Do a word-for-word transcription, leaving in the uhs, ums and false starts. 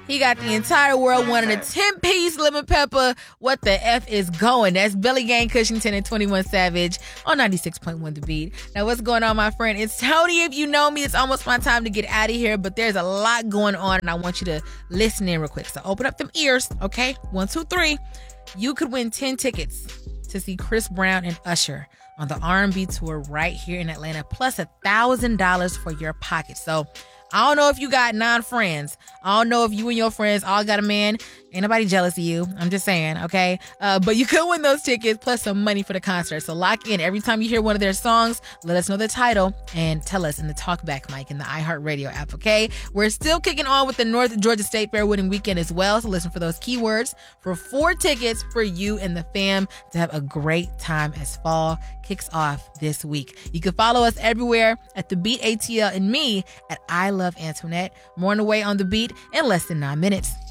He got the entire world wanting a ten-piece lemon pepper. What the F is going? That's Billy Gang Cushington and twenty-one Savage on ninety-six point one The Beat. Now, what's going on, my friend? It's Tony. If you know me, it's almost my time to get out of here, but there's a lot going on, and I want you to listen in real quick. So open up them ears, okay? One, two, three. You could win ten tickets to see Chris Brown and Usher on the R and B tour right here in Atlanta, plus one thousand dollars for your pocket. So I don't know if you got nine friends. I don't know if you and your friends all got a man. Ain't nobody jealous of you. I'm just saying, okay? Uh, but you could win those tickets plus some money for the concert. So lock in. Every time you hear one of their songs, let us know the title and tell us in the talkback mic in the iHeartRadio app, okay? We're still kicking on with the North Georgia State Fair winning weekend as well. So listen for those keywords for four tickets for you and the fam to have a great time as fall kicks off this week. You can follow us everywhere at The Beat A T L and me at I Love Antoinette. More on the way on The Beat in less than nine minutes.